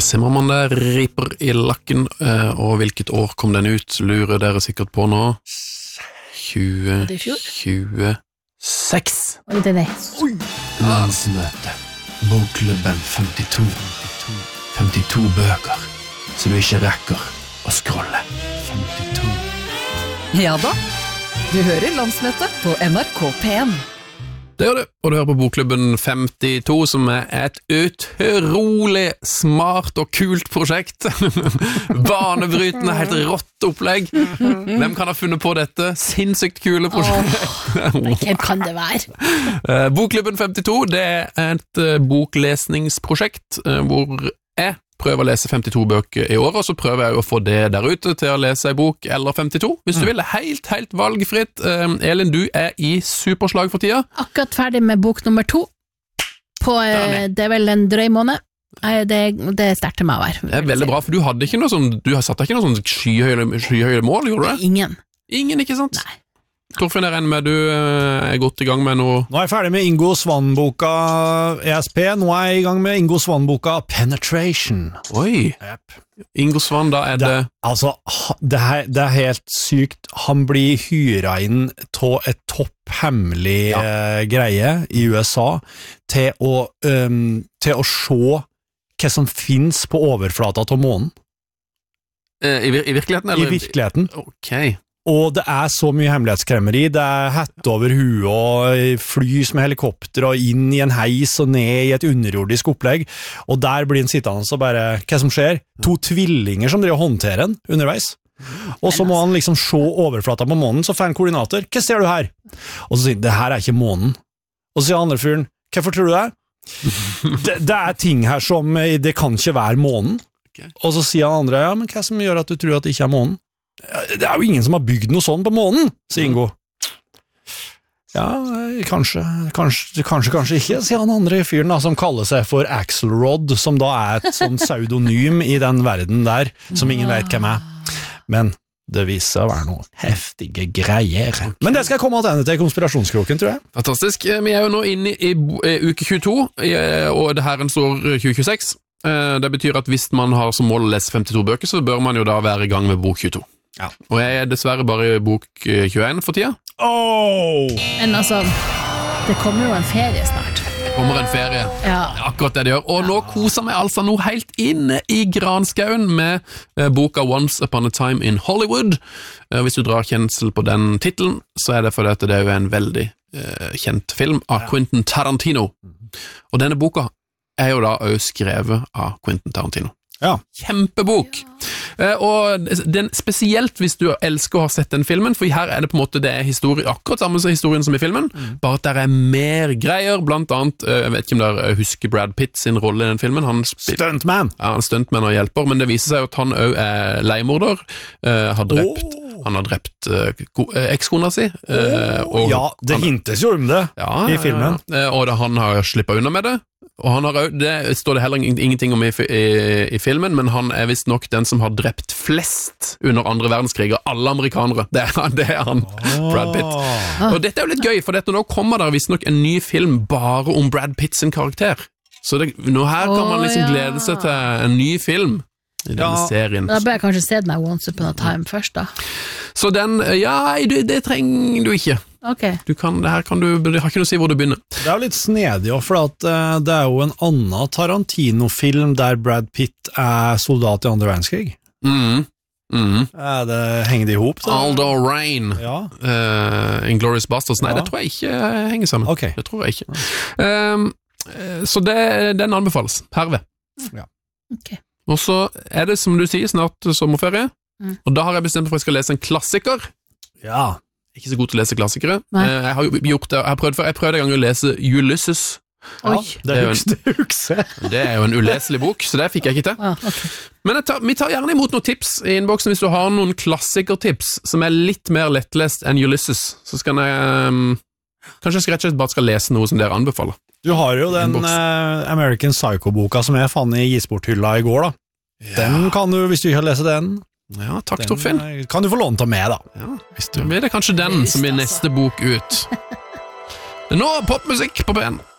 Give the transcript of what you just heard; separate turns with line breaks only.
ser man det riper I lakken, og hvilket år kom den ut, lurer dere sikkert på nå. 2026. Landsmøte, bokklubben 52. 52 bøker, så du ikke rekker å scrolle. 52.
Ja da, du hører Landsmøtet på NRK P1.
Det gjør du, og du hører på Bokklubben 52, som et utrolig smart og kult prosjekt. Banebrytende, helt rått opplegg. Hvem kan ha funnet på dette? Sinnssykt kule prosjekt.
Hvem kan det være?
Bokklubben 52, det et boklesningsprosjekt, hvor jeg prøver å lese 52 bøker I år, og så prøver jeg å få det der ute til å lese en bok eller 52. Hvis du vil, helt valgfritt. Elin, du I superslag for tida.
Akkurat ferdig med bok nummer 2. Det vel en drøy måned. Det sterter meg å være.
Det veldig bra, for du hadde ikke noe sånn, du har satt deg ikke noe sånn skyhøye mål, gjorde du det?
Ingen.
Ingen, ikke sant?
Nei.
Torfinn, jeg regner med du godt I gang med noe.
Nå jeg ferdig med Ingo Svann-boka ESP, nå jeg I gang med Ingo Svann-boka Penetration.
Oi,
Yep.
Ingo Svann, da det...
Altså, det helt sykt. Han blir hyret inn til et topphemmelig greie I USA til å se hva som finnes på overflata til månen.
I virkeligheten, eller?
I virkeligheten.
Ok.
Og det så mye hemmelighetskremmeri, det hett over huet og flys med helikopter og inn I en heis og ned I et underjordisk opplegg, og der blir han sittende så bare, hva som skjer? 2 tvillinger som driver og håndterer han underveis, og så må han liksom se overflata på månen, så får han koordinater, hva ser du her? Og så sier han, det her ikke månen, og så sier andre fyren, hvorfor tror du det? Det ting her som, det kan ikke være månen, og så sier han andre, ja, men hva som gjør at du tror at det ikke månen? Det jo ingen som har bygd noe sånn på månen, sier Ingo. Ja, kanskje ikke, sier han andre fyren da, som kaller seg for Axelrod, som da et sånn pseudonym I den verden der, som ingen vet hvem Men det viser seg å være noen heftige greier. Men det skal jeg komme tilbake til konspirasjonskroken, tror jeg.
Fantastisk. Vi jo nå inne I uke 22, og det her står 2026. Det betyr at hvis man har som mål å lese 52 bøker, så bør man jo da være I gang med bok 22. Ja. Og jeg dessverre bare I bok 21 for tida.
Men altså, det kommer jo en ferie snart.
Det kommer en ferie.
Ja.
Akkurat det gjør. Og nå koser meg altså noe helt inne I granskauen med boka Once Upon a Time in Hollywood. Hvis du drar kjensel på den titelen, så det fordi at det jo en veldig kjent film av Quentin Tarantino. Og denne boka jo da også skrevet av Quentin Tarantino.
Ja.
Kjempebok. Og den, spesielt hvis du elsker å ha sett den filmen, for her det på en måte det historie, akkurat samme historien som I filmen, bare at det mer greier, blant annet, jeg vet ikke om dere husker Brad Pitt sin rolle I den filmen, han
Stuntman.
Ja, han stuntman og hjelper, men det viser seg at han også leiemorder, han har drept ekskona si.
Ja, det hintes jo om det I filmen.
Og han har slippet unna med det. Og han har, det står det heller ingenting om I filmen, men han vist nok den som har drept flest under andre verdenskrig av alle amerikanere. Det han, Brad Pitt. Og dette jo litt gøy, for nå kommer det visst nok en ny film bare om Brad Pitt sin karakter. Så nå her kan man liksom glede seg til en ny film I denne serien.
Da bør jeg kanskje se den Once Upon a Time først da.
Så den, det trenger du ikke.
Ok.
Det har ikke noe å si hvor du begynner.
Det jo litt snedig, for at det jo en annen Tarantino-film der Brad Pitt soldat I andre verdenskrig. Det henger det I hop?
Aldo Rain.
Ja.
Inglourious Basterds. Nei, det tror jeg ikke henger sammen.
Okay.
Det tror jeg ikke. Så den anbefales herved.
Ja.
Ok.
Og så det, som du sier, snart sommerferie. Og da har jeg bestemt for at jeg skal lese en klassiker.
Ja.
Ikke så god til å lese klassikere. Jeg har gjort det, jeg prøvde en gang å lese Ulysses.
Ja, det
jo en uleselig bok, så det fikk jeg ikke til.
Okay.
Men vi tar gjerne imot noen tips I innboksen hvis du har noen klassikertips som litt mer lettlest enn Ulysses. Så skal jeg kanskje rett og slett bare skal lese noe som dere anbefaler.
Du har jo den American Psycho-boka som jeg fann I gisporthylla I går da. Ja. Den kan du, hvis du ikke har lest den.
Ja, takk Torfinn.
Kan du få låne ta med da.
Ja, hvis du blir det kanskje den som blir neste bok ut. Det nå popmusikk på P1.